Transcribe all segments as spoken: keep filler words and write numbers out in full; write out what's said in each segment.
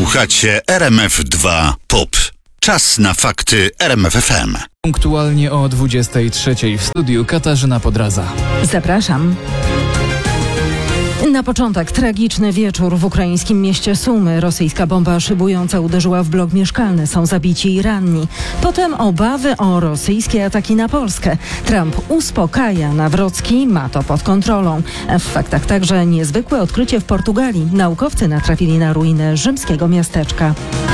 Słuchacie R M F dwa Pop. Czas na fakty R M F F M. Punktualnie o dwudziestej trzeciej w studiu Katarzyna Podraza. Zapraszam. Na początek tragiczny wieczór w ukraińskim mieście Sumy. Rosyjska bomba szybująca uderzyła w blok mieszkalny. Są zabici i ranni. Potem obawy o rosyjskie ataki na Polskę. Trump uspokaja, Nawrocki ma to pod kontrolą. W faktach także niezwykłe odkrycie w Portugalii. Naukowcy natrafili na ruinę rzymskiego miasteczka.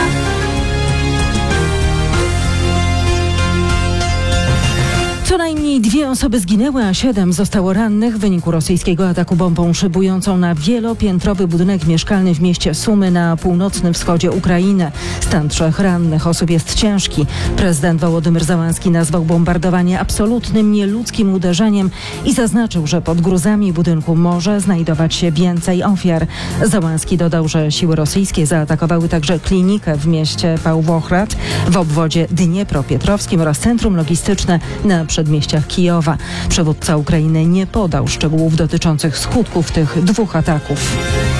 Co najmniej dwie osoby zginęły, a siedem zostało rannych w wyniku rosyjskiego ataku bombą szybującą na wielopiętrowy budynek mieszkalny w mieście Sumy na północnym wschodzie Ukrainy. Stan trzech rannych osób jest ciężki. Prezydent Wołodymyr Zełenski nazwał bombardowanie absolutnym nieludzkim uderzeniem i zaznaczył, że pod gruzami budynku może znajdować się więcej ofiar. Zełenski dodał, że siły rosyjskie zaatakowały także klinikę w mieście Pawłochrad w obwodzie Dniepropietrowskim oraz centrum logistyczne na przedmieściach Kijowa. Przywódca Ukrainy nie podał szczegółów dotyczących skutków tych dwóch ataków.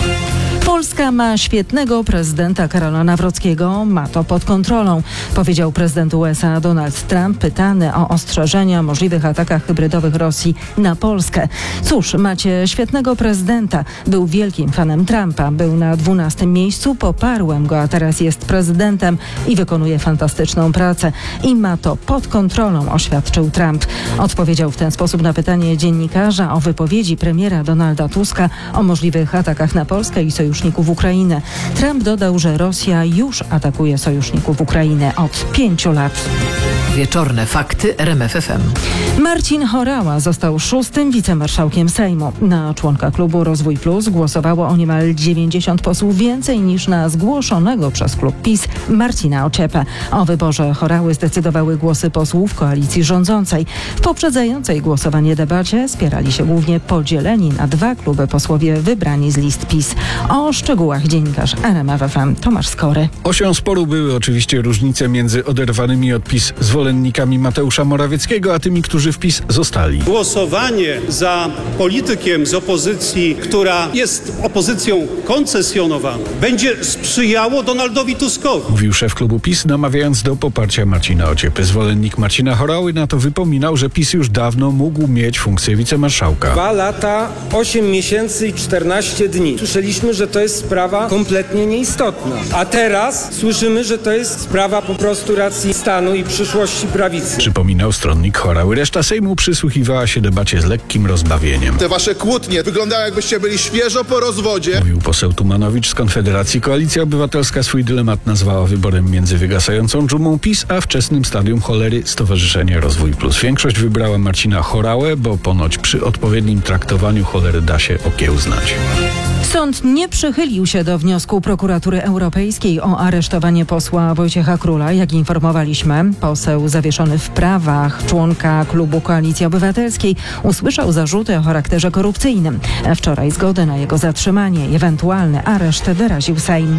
Polska ma świetnego prezydenta Karola Nawrockiego, ma to pod kontrolą, powiedział prezydent U S A Donald Trump, pytany o ostrzeżenia o możliwych atakach hybrydowych Rosji na Polskę. Cóż, macie świetnego prezydenta. Był wielkim fanem Trumpa, był na dwunastym miejscu, poparłem go, a teraz jest prezydentem i wykonuje fantastyczną pracę. I ma to pod kontrolą, oświadczył Trump. Odpowiedział w ten sposób na pytanie dziennikarza o wypowiedzi premiera Donalda Tuska o możliwych atakach na Polskę i sojuszników Ukrainy. Trump dodał, że Rosja już atakuje sojuszników Ukrainy od pięciu lat. Wieczorne fakty R M F F M. Marcin Horała został szóstym wicemarszałkiem Sejmu. Na członka klubu Rozwój Plus głosowało o niemal dziewięćdziesiąt posłów więcej niż na zgłoszonego przez klub PiS Marcina Ociepę. O wyborze Horały zdecydowały głosy posłów koalicji rządzącej. W poprzedzającej głosowanie debacie spierali się głównie podzieleni na dwa kluby posłowie wybrani z list PiS. O szczegółach dziennikarz R M F F M Tomasz Skory. Osią sporu były oczywiście różnice między oderwanymi od PiS zwolennikami Mateusza Morawieckiego, a tymi, którzy w PiS zostali. Głosowanie za politykiem z opozycji, która jest opozycją koncesjonowaną, będzie sprzyjało Donaldowi Tuskowi. Mówił szef klubu PiS, namawiając do poparcia Marcina Ociepy. Zwolennik Marcina Horały na to wypominał, że PiS już dawno mógł mieć funkcję wicemarszałka. Dwa lata, osiem miesięcy i czternaście dni. Słyszeliśmy, że to jest sprawa kompletnie nieistotna. A teraz słyszymy, że to jest sprawa po prostu racji stanu i przyszłości prawicy. Przypominał stronnik Horały. Reszta Sejmu przysłuchiwała się debacie z lekkim rozbawieniem. Te wasze kłótnie wyglądają, jakbyście byli świeżo po rozwodzie. Mówił poseł Tumanowicz z Konfederacji. Koalicja Obywatelska swój dylemat nazwała wyborem między wygasającą dżumą PiS, a wczesnym stadium cholery Stowarzyszenie Rozwój Plus. Większość wybrała Marcina Horałę, bo ponoć przy odpowiednim traktowaniu cholery da się okiełznać. Sąd nie przychylił się do wniosku Prokuratury Europejskiej o aresztowanie posła Wojciecha Króla. Jak informowaliśmy, poseł zawieszony w prawach, członka klubu Koalicji Obywatelskiej, usłyszał zarzuty o charakterze korupcyjnym. Wczoraj zgodę na jego zatrzymanie i ewentualny areszt wyraził Sejm.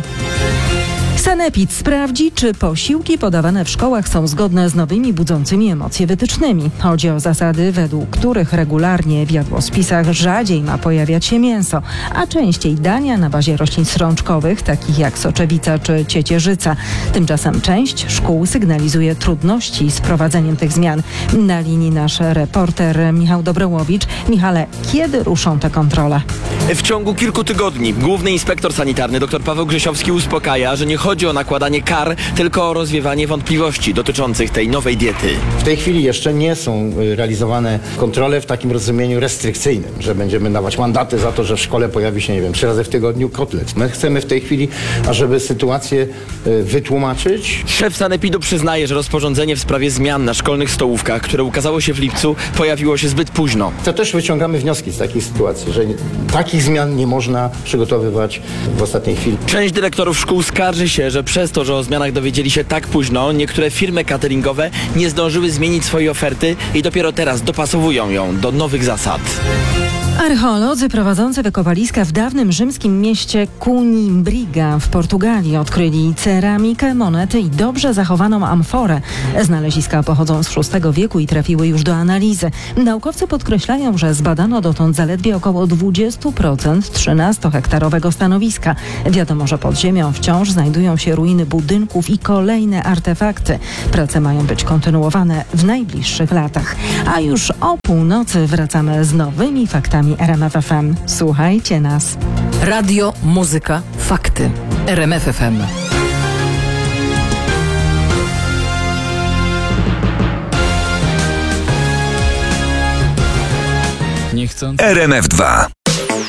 Sanepid sprawdzi, czy posiłki podawane w szkołach są zgodne z nowymi budzącymi emocje wytycznymi. Chodzi o zasady, według których regularnie w jadłospisach rzadziej ma pojawiać się mięso, a częściej dania na bazie roślin strączkowych, takich jak soczewica czy ciecierzyca. Tymczasem część szkół sygnalizuje trudności z wprowadzeniem tych zmian. Na linii nasz reporter Michał Dobrołowicz. Michale, kiedy ruszą te kontrole? W ciągu kilku tygodni główny inspektor sanitarny dr Paweł Grzesiowski uspokaja, że nie chodzi o nakładanie kar, tylko o rozwiewanie wątpliwości dotyczących tej nowej diety. W tej chwili jeszcze nie są realizowane kontrole w takim rozumieniu restrykcyjnym, że będziemy dawać mandaty za to, że w szkole pojawi się, nie wiem, trzy razy w tygodniu kotlet. My chcemy w tej chwili, ażeby sytuację wytłumaczyć. Szef Sanepidu przyznaje, że rozporządzenie w sprawie zmian na szkolnych stołówkach, które ukazało się w lipcu, pojawiło się zbyt późno. To też wyciągamy wnioski z takiej sytuacji, że takich zmian nie można przygotowywać w ostatniej chwili. Część dyrektorów szkół skarży się, że przez to, że o zmianach dowiedzieli się tak późno, niektóre firmy cateringowe nie zdążyły zmienić swojej oferty i dopiero teraz dopasowują ją do nowych zasad. Archeolodzy prowadzący wykopaliska w dawnym rzymskim mieście Coimbra w Portugalii odkryli ceramikę, monety i dobrze zachowaną amforę. Znaleziska pochodzą z szóstego wieku i trafiły już do analizy. Naukowcy podkreślają, że zbadano dotąd zaledwie około dwadzieścia procent trzynastohektarowego stanowiska. Wiadomo, że pod ziemią wciąż znajdują się ruiny budynków i kolejne artefakty. Prace mają być kontynuowane w najbliższych latach. A już o północy wracamy z nowymi faktami R M F F M. Słuchajcie nas. Radio, muzyka, fakty. R M F F M. Nie chcąc... R M F dwa.